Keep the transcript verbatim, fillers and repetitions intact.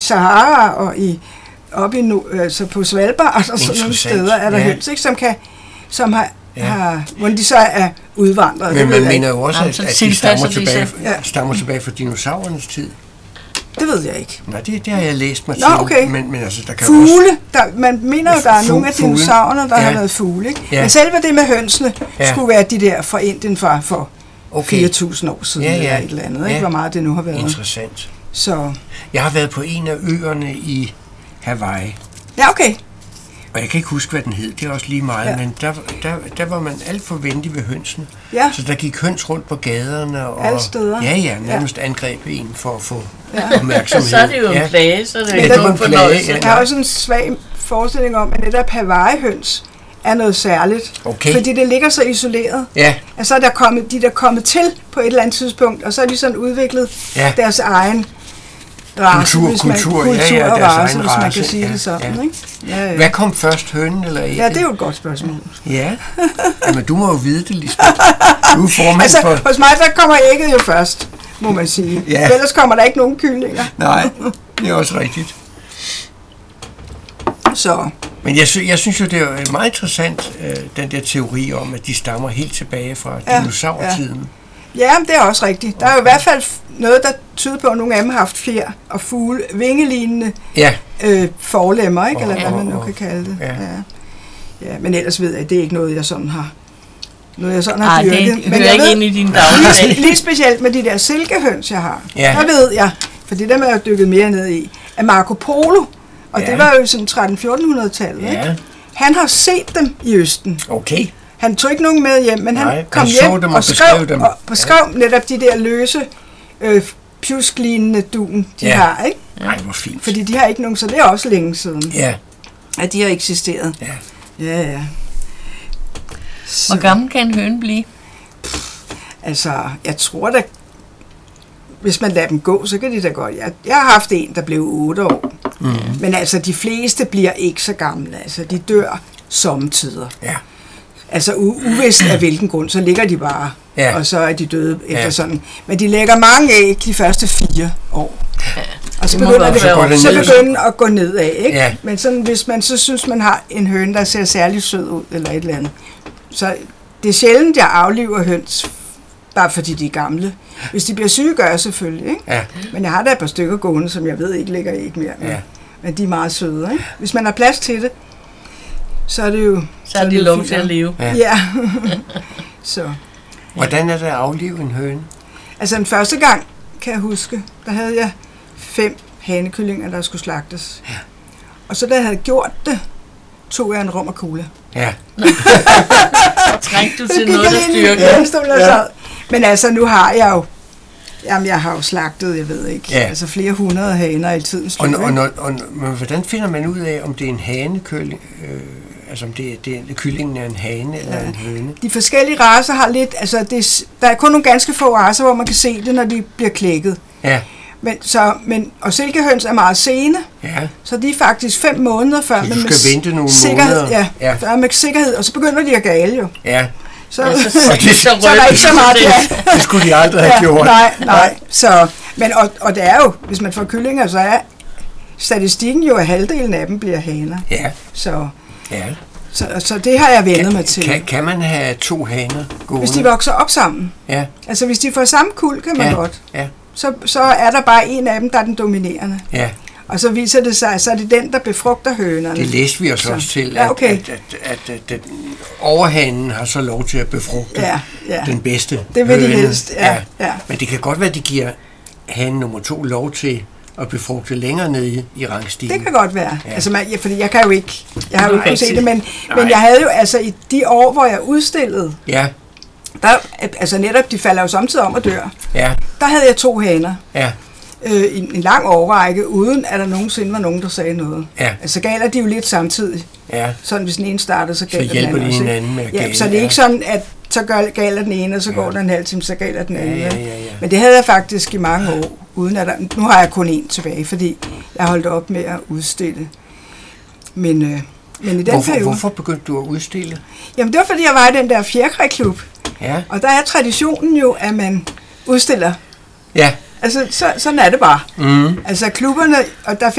Sahara og i, oppe i, altså på Svalbard og sådan nogle steder er der ja. høns, ikke, som, kan, som har, ja. har, hvordan de så er udvandret. Men man mener jo også, at, at de stammer tilbage, ja. stammer tilbage fra dinosaurernes tid. Det ved jeg ikke. Nej, det, det har jeg læst mig til. Nå, okay. Men, men altså, der kan fugle. også... Der, man mener jo, der er nogle af dinosaurerne, der ja. har været fugle. Ikke? Ja. Men selve det med hønsene ja. skulle være de der fra Indien fra for okay. fire tusind år siden ja, ja. eller et eller andet. Ikke? Ja. Hvor meget det nu har været. Interessant. Så. Jeg har været på en af øerne i Hawaii. Ja, okay. Og jeg kan ikke huske, hvad den hed. Det er også lige meget. Ja. Men der, der, der var man alt for venlig ved hønsene. Ja. Så der gik høns rundt på gaderne. Og, alle steder. Ja, ja. Nærmest ja. angreb en for at få ja. opmærksomhed. Så er det jo en plage. Så er det ja, jo en plage. Ja. Jeg har også en svag forestilling om, at netop Hawaii-høns er noget særligt. Okay. Fordi det ligger så isoleret. Ja. Og så er der kommet, de der kommet til på et eller andet tidspunkt, og så er de sådan udviklet ja. deres egen race, kultur, hvis man, kultur, kultur ja, ja, og race, hvis man race, kan sige ja, det sådan. Ja. Ikke? Ja, ja. Hvad kom først, hønen eller ægget? Ja, det er jo et godt spørgsmål. Ja, men du må jo vide det, Lisbeth. Du er formand altså, for... hos mig, der kommer ægget jo først, må man sige. Ja. Ellers kommer der ikke nogen kyllinger. Nej, det er også rigtigt. Så. Men jeg, sy- jeg synes jo, det er meget interessant, øh, den der teori om, at de stammer helt tilbage fra ja, dinosaurtiden. Ja. ja, det er også rigtigt. Der er jo i hvert fald noget, der tyder på, at nogle af dem har haft fjer og fugle, vingelignende ja. øh, forlemmer, ikke? Eller oh, hvad man nu oh, kan kalde det. Ja. Ja. Ja, men ellers ved jeg, det er ikke noget, jeg sådan har noget, jeg sådan har Ej, dyrket. det men hører ikke ind i din dagligdag. Lige, lige specielt med de der silkehøns, jeg har. Ja. Der ved jeg, for det der med at dykket mere ned i, at Marco Polo, og ja. det var jo sådan tretten fjorten hundrede-tallet, ja. ikke? Han har set dem i Østen. Okay. Han tog ikke nogen med hjem, men Nej, han kom han hjem dem og, og skrev, dem. og beskrev ja. netop de der løse, øh, pjusklignende dun, de ja. har, ikke? Nej, hvor fint. Fordi de har ikke nogen, så det er også længe siden, ja. at de har eksisteret. Ja. Ja, ja. Så. Hvor gammel kan en høne blive? Altså, jeg tror da, hvis man lader dem gå, så kan de da godt. Jeg, jeg har haft en, der blev otte år. Mm-hmm. Men altså, de fleste bliver ikke så gamle. Altså, de dør sommetider. Ja. Altså, u- uvist af hvilken grund, så ligger de bare, ja. og så er de døde efter ja. sådan. Men de lægger mange æg de første fire år. Ja. Og så det begynder det, det så begynder at gå nedad, ikke? Ja. Men sådan, hvis man så synes, man har en høne, der ser særlig sød ud, eller et eller andet. Så det er sjældent, jeg afliver høns, bare fordi de er gamle. Hvis de bliver syge, gør jeg selvfølgelig, ikke? Ja. Men jeg har da et par stykker gående, som jeg ved ikke ligger æg mere. Ja. Men de er meget søde, ikke? Hvis man har plads til det, så er det jo... Så er de lov til at leve. Ja. ja. Så. Hvordan er det at aflive en høne? Altså den første gang, kan jeg huske, der havde jeg fem hanekyllinger, der skulle slagtes. Ja. Og så da jeg havde gjort det, tog jeg en rom og cola. Ja. Trængte du til noget, der styrker? Ja, stod der ja. Men altså, nu har jeg jo, jamen jeg har jo slagtet, jeg ved ikke, ja. altså flere hundrede haner i tidens løb. Og, og, og, og, men hvordan finder man ud af, om det er en hanekylling, øh, altså om det, det, kyllingen er en hane eller ja. en høne? De forskellige racer har lidt, altså det, der er kun nogle ganske få racer, hvor man kan se det, når de bliver klækket. Ja. Men, så, men, og silkehøns er meget sene, ja. så de er faktisk fem måneder før. Så men du skal med vente nogle sikkerhed, måneder? Ja, ja. før med sikkerhed, og så begynder de at gale jo. Ja. Så, ja, så, så, så, så, så er der ikke så meget det. Det skulle de aldrig have ja, gjort. Nej, nej. Så, men, og, og det er jo, hvis man får kyllinger, så er statistikken jo, at halvdelen af dem bliver haner. Ja. Så, ja. så, så det har jeg vendet kan, mig til. Kan, kan man have to haner gående? Hvis de vokser op sammen. Ja. Altså hvis de får samme kuld, kan man ja. godt. Ja. Så, så er der bare en af dem, der er den dominerende. Ja. Og så viser det sig, så er det den, der befrugter hønerne. Det læste vi os så. også til, ja, okay. at, at, at, at, at overhanen har så lov til at befrugte ja, ja. den bedste det vil høne. de helst, ja, ja. ja. Men det kan godt være, at de giver hanen nummer to lov til at befrugte længere ned i, i rangstigen. Det kan godt være. Ja. Altså, man, ja, fordi jeg kan jo ikke, jeg har jo ikke kunnet se det, men, Nej. men jeg havde jo altså i de år, hvor jeg udstillede, ja. der, altså netop, de falder jo samtidig om at dør. Ja. Der havde jeg to haner. Ja. Øh, i en lang årrække, uden at der nogensinde var nogen, der sagde noget. Ja. Altså galer de jo lidt samtidig. Ja. Sådan, hvis den ene starter, så galer så hjælper den anden de også. hinanden med at ja, gale. så det er ja. ikke sådan, at så galer den ene, og så ja. går der en halv time, så galer den anden. Ja, ja, ja, ja. Men det havde jeg faktisk i mange år, uden at der, nu har jeg kun én tilbage, fordi jeg holdt op med at udstille. Men, øh, men i den hvorfor, periode... Hvorfor begyndte du at udstille? Jamen det var, fordi jeg var i den der fjerkræklub. Ja. Og der er traditionen jo, at man udstiller. Ja. Altså, så, sådan er det bare. Mm. Altså klubberne, og der